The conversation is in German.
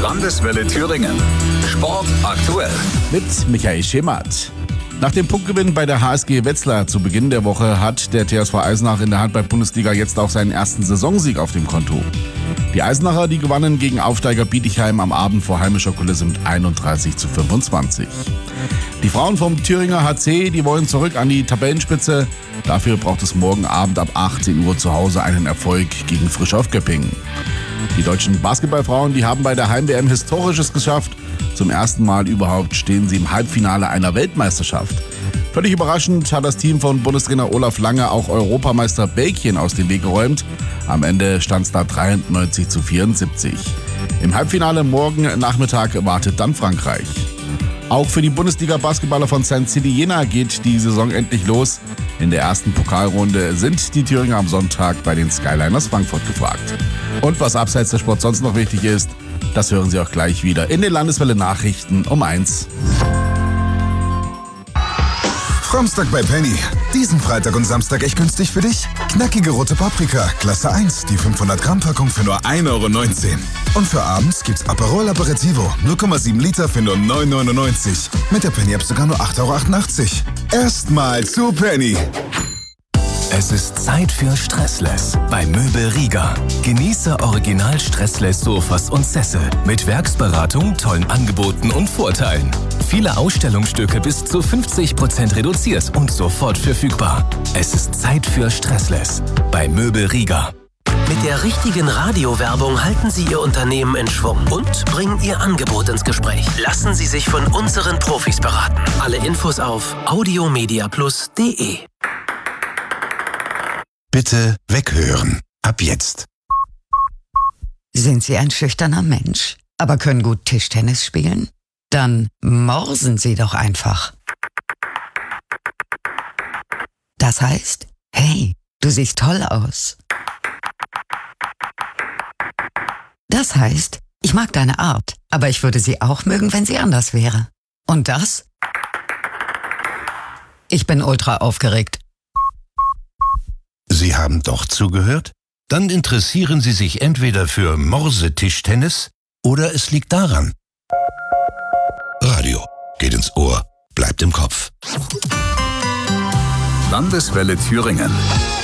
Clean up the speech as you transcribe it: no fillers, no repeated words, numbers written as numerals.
Landeswelle Thüringen. Sport aktuell. Mit Michael Schemert. Nach dem Punktgewinn bei der HSG Wetzlar zu Beginn der Woche hat der TSV Eisenach in der Handball-Bundesliga jetzt auch seinen ersten Saisonsieg auf dem Konto. Die Eisenacher, die gewannen gegen Aufsteiger Bietigheim am Abend vor heimischer Kulisse mit 31:25. Die Frauen vom Thüringer HC, die wollen zurück an die Tabellenspitze. Dafür braucht es morgen Abend ab 18 Uhr zu Hause einen Erfolg gegen Frischhoff Göppingen. Die deutschen Basketballfrauen, die haben bei der Heim-WM Historisches geschafft. Zum ersten Mal überhaupt stehen sie im Halbfinale einer Weltmeisterschaft. Völlig überraschend hat das Team von Bundestrainer Olaf Lange auch Europameister Belgien aus dem Weg geräumt. Am Ende stand es da 93:74. Im Halbfinale morgen Nachmittag wartet dann Frankreich. Auch für die Bundesliga-Basketballer von St. City Jena geht die Saison endlich los. In der ersten Pokalrunde sind die Thüringer am Sonntag bei den Skyliners Frankfurt gefragt. Und was abseits des Sports sonst noch wichtig ist, das hören Sie auch gleich wieder in den Landeswelle Nachrichten um 1. Framstag bei Penny. Diesen Freitag und Samstag echt günstig für dich? Knackige rote Paprika, Klasse 1, die 500 Gramm Packung für nur 1,19 €. Und für abends gibt's Aperol Aperitivo, 0,7 Liter für nur 9,99 €. Mit der Penny-App sogar nur 8,88 €. Erstmal zu Penny. Es ist Zeit für Stressless bei Möbel Rieger. Genieße original Stressless Sofas und Sessel mit Werksberatung, tollen Angeboten und Vorteilen. Viele Ausstellungsstücke bis zu 50% reduziert und sofort verfügbar. Es ist Zeit für Stressless bei Möbel Rieger. Mit der richtigen Radiowerbung halten Sie Ihr Unternehmen in Schwung und bringen Ihr Angebot ins Gespräch. Lassen Sie sich von unseren Profis beraten. Alle Infos auf audiomediaplus.de. Bitte weghören. Ab jetzt. Sind Sie ein schüchterner Mensch, aber können gut Tischtennis spielen? Dann morsen Sie doch einfach. Das heißt, hey, du siehst toll aus. Das heißt, ich mag deine Art, aber ich würde sie auch mögen, wenn sie anders wäre. Und das? Ich bin ultra aufgeregt. Sie haben doch zugehört? Dann interessieren Sie sich entweder für Morsetischtennis oder es liegt daran. Radio geht ins Ohr, bleibt im Kopf. Landeswelle Thüringen.